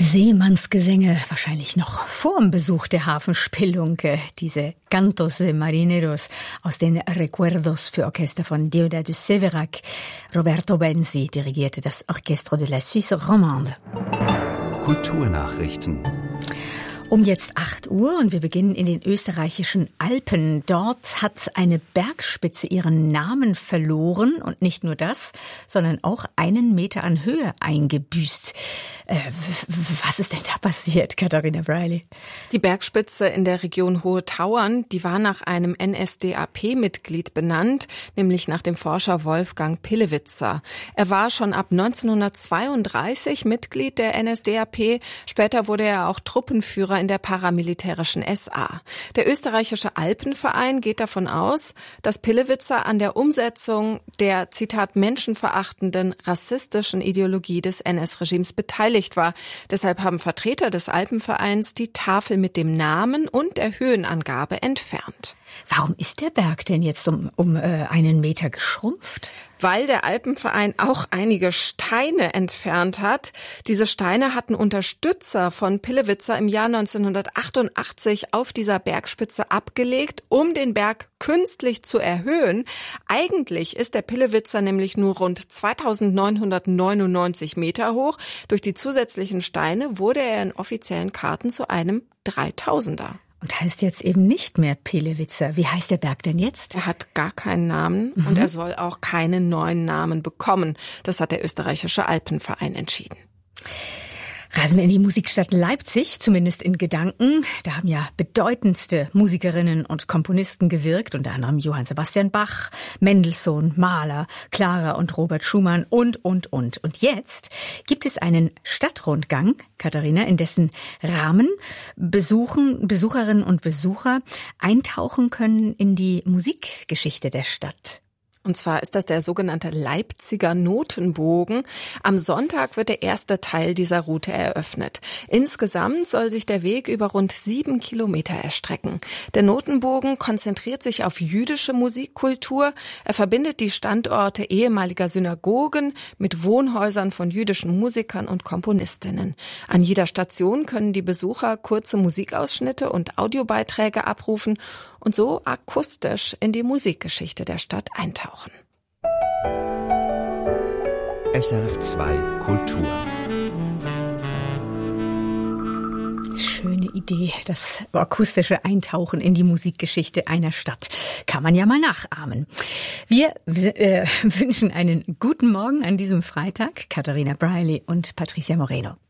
Seemannsgesänge, wahrscheinlich noch vorm Besuch der Hafenspelunke, diese Cantos de Marineros aus den Recuerdos für Orchester von Deodat de Séverac. Roberto Benzi dirigierte das Orchestre de la Suisse Romande. Kulturnachrichten. Um jetzt 8 Uhr und wir beginnen in den österreichischen Alpen. Dort hat eine Bergspitze ihren Namen verloren und nicht nur das, sondern auch 1 Meter an Höhe eingebüßt. Was ist denn da passiert, Katharina Briley? Die Bergspitze in der Region Hohe Tauern, die war nach einem NSDAP-Mitglied benannt, nämlich nach dem Forscher Wolfgang Pillewitzer. Er war schon ab 1932 Mitglied der NSDAP, später wurde er auch Truppenführer in der paramilitärischen SA. Der österreichische Alpenverein geht davon aus, dass Pillewitzer an der Umsetzung der, Zitat, menschenverachtenden, rassistischen Ideologie des NS-Regimes beteiligt war. Deshalb haben Vertreter des Alpenvereins die Tafel mit dem Namen und der Höhenangabe entfernt. Warum ist der Berg denn jetzt um 1 Meter geschrumpft? Weil der Alpenverein auch einige Steine entfernt hat. Diese Steine hatten Unterstützer von Pillewitzer im Jahr 1988 auf dieser Bergspitze abgelegt, um den Berg künstlich zu erhöhen. Eigentlich ist der Pillewitzer nämlich nur rund 2999 Meter hoch. Durch die zusätzlichen Steine wurde er in offiziellen Karten zu einem 3000er. Und heißt jetzt eben nicht mehr Pillewitzer. Wie heißt der Berg denn jetzt? Er hat gar keinen Namen und er soll auch keinen neuen Namen bekommen. Das hat der österreichische Alpenverein entschieden. Reisen wir in die Musikstadt Leipzig, zumindest in Gedanken. Da haben ja bedeutendste Musikerinnen und Komponisten gewirkt, unter anderem Johann Sebastian Bach, Mendelssohn, Mahler, Clara und Robert Schumann und. Und jetzt gibt es einen Stadtrundgang, Katharina, in dessen Rahmen Besucherinnen und Besucher eintauchen können in die Musikgeschichte der Stadt. Und zwar ist das der sogenannte Leipziger Notenbogen. Am Sonntag wird der erste Teil dieser Route eröffnet. Insgesamt soll sich der Weg über rund 7 Kilometer erstrecken. Der Notenbogen konzentriert sich auf jüdische Musikkultur. Er verbindet die Standorte ehemaliger Synagogen mit Wohnhäusern von jüdischen Musikern und Komponistinnen. An jeder Station können die Besucher kurze Musikausschnitte und Audiobeiträge abrufen und so akustisch in die Musikgeschichte der Stadt eintauchen. SRF2 Kultur. Schöne Idee, das akustische Eintauchen in die Musikgeschichte einer Stadt. Kann man ja mal nachahmen. Wir wünschen einen guten Morgen an diesem Freitag. Katharina Briley und Patricia Moreno.